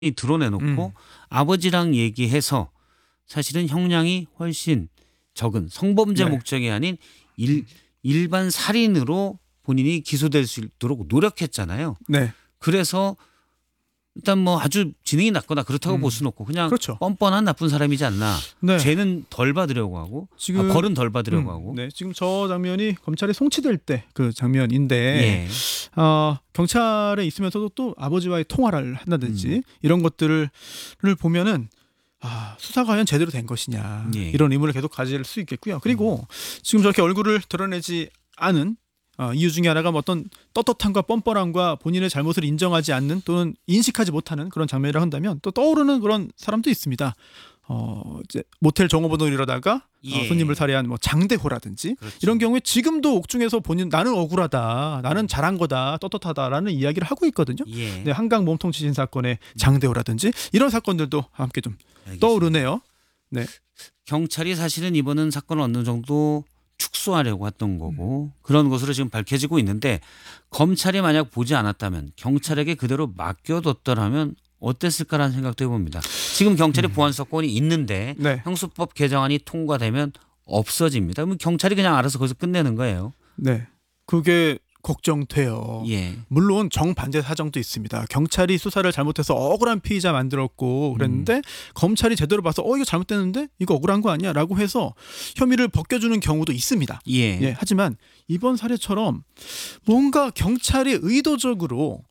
드러내놓고 아버지랑 얘기해서 사실은 형량이 훨씬 적은 성범죄 네. 목적이 아닌 일반 살인으로 본인이 기소될 수 있도록 노력했잖아요. 네. 그래서 일단 뭐 아주 지능이 낮거나 그렇다고 볼 수는 없고 그냥 그렇죠. 뻔뻔한 나쁜 사람이지 않나. 네. 죄는 덜 받으려고 하고 지금 벌은 덜 받으려고 하고. 네. 지금 저 장면이 검찰에 송치될 때 그 장면인데 예. 경찰에 있으면서도 또 아버지와의 통화를 한다든지 이런 것들을 보면은 수사가 과연 제대로 된 것이냐 예. 이런 의문을 계속 가질 수 있겠고요. 그리고 지금 저렇게 얼굴을 드러내지 않은 이유 중에 하나가 뭐 어떤 떳떳함과 뻔뻔함과 본인의 잘못을 인정하지 않는 또는 인식하지 못하는 그런 장면이라 한다면 또 떠오르는 그런 사람도 있습니다. 이제 모텔 종업원으로 일하다가 예. 손님을 살해한 뭐 장대호라든지 그렇죠. 이런 경우에 지금도 옥중에서 본인 나는 억울하다, 나는 잘한 거다, 떳떳하다라는 이야기를 하고 있거든요. 예. 네, 한강 몸통 지진 사건의 장대호라든지 이런 사건들도 함께 좀 알겠습니다. 떠오르네요. 네, 경찰이 사실은 이번 사건을 어느 정도 축소하려고 했던 거고 그런 것으로 지금 밝혀지고 있는데 검찰이 만약 보지 않았다면 경찰에게 그대로 맡겨뒀더라면 어땠을까라는 생각도 해봅니다. 지금 경찰이 보안 사건이 있는데 네. 형수법 개정안이 통과되면 없어집니다. 그러면 경찰이 그냥 알아서 거기서 끝내는 거예요. 네, 그게 걱정돼요. 예. 물론 정반대 사정도 있습니다. 경찰이 수사를 잘못해서 억울한 피의자 만들었고 그랬는데 검찰이 제대로 봐서 이거 잘못됐는데 이거 억울한 거 아니야? 라고 해서 혐의를 벗겨주는 경우도 있습니다. 예. 예, 하지만 이번 사례처럼 뭔가 경찰이 의도적으로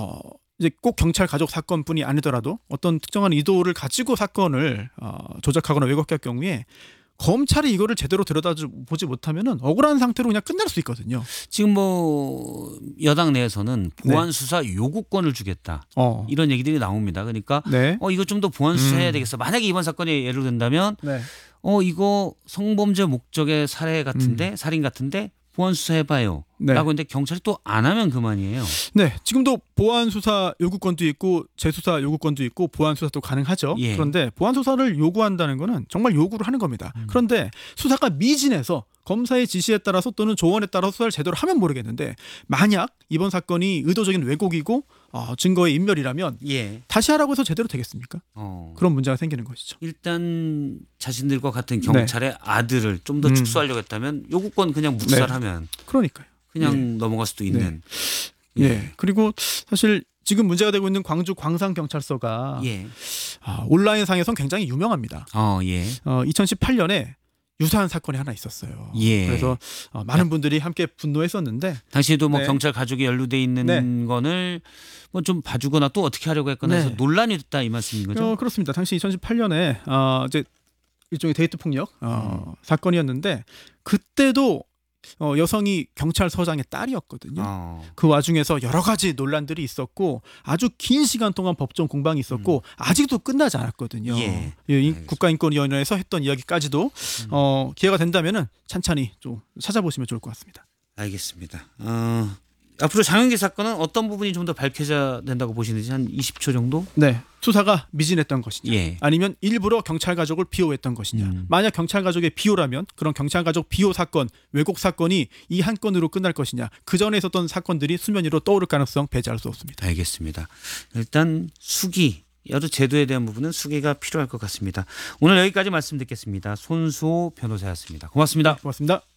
이제 꼭 경찰 가족 사건뿐이 아니더라도 어떤 특정한 의도를 가지고 사건을 조작하거나 왜곡할 경우에 검찰이 이거를 제대로 들여다보지 못하면은 억울한 상태로 그냥 끝날 수 있거든요. 지금 뭐 여당 내에서는 보안 수사 요구권을 주겠다. 이런 얘기들이 나옵니다. 그러니까 네. 이거 좀 더 보안 수사해야 되겠어. 만약에 이번 사건이 예를 든다면 네. 이거 성범죄 목적의 살해 같은데 살인 같은데 보안 수사해봐요. 네. 라고 했는데 경찰이 또 안 하면 그만이에요. 네, 지금도 보안 수사 요구권도 있고 재수사 요구권도 있고 보안 수사도 가능하죠. 예. 그런데 보안 수사를 요구한다는 거는 정말 요구를 하는 겁니다. 그런데 수사가 미진해서 검사의 지시에 따라서 또는 조언에 따라서 수사를 제대로 하면 모르겠는데 만약 이번 사건이 의도적인 왜곡이고 증거의 인멸이라면 예. 다시 하라고 해서 제대로 되겠습니까? 그런 문제가 생기는 것이죠. 일단 자신들과 같은 경찰의 아들을 좀 더 축소하려고 했다면 요구권 그냥 묵살하면 그러니까요. 그냥 넘어갈 수도 있는. 예. 그리고 사실 지금 문제가 되고 있는 광주 광산경찰서가 예. 온라인상에선 굉장히 유명합니다. 예. 2018년에 유사한 사건이 하나 있었어요. 예. 그래서 많은 분들이 함께 분노했었는데 당시에도 뭐 네. 경찰 가족이 연루돼 있는 거를 뭐 좀 봐주거나 또 어떻게 하려고 했거나 해서 논란이 됐다 이 말씀인 거죠? 그렇습니다. 당시 2018년에 이제 일종의 데이트 폭력 사건이었는데 그때도 여성이 경찰서장의 딸이었거든요. 그 와중에서 여러 가지 논란들이 있었고 아주 긴 시간 동안 법정 공방이 있었고 아직도 끝나지 않았거든요. 예. 국가인권위원회에서 했던 이야기까지도 기회가 된다면은 찬찬히 좀 찾아보시면 좋을 것 같습니다. 알겠습니다. 앞으로 장영기 사건은 어떤 부분이 좀 더 밝혀져야 된다고 보시는지 한 20초 정도? 네, 수사가 미진했던 것이냐 예. 아니면 일부러 경찰 가족을 비호했던 것이냐. 만약 경찰 가족의 비호라면 그런 경찰 가족 비호 사건, 왜곡 사건이 이 한 건으로 끝날 것이냐. 그 전에 있었던 사건들이 수면 위로 떠오를 가능성 배제할 수 없습니다. 알겠습니다. 일단 수기, 여러 제도에 대한 부분은 수기가 필요할 것 같습니다. 오늘 여기까지 말씀 듣겠습니다. 손수호 변호사였습니다. 고맙습니다. 고맙습니다.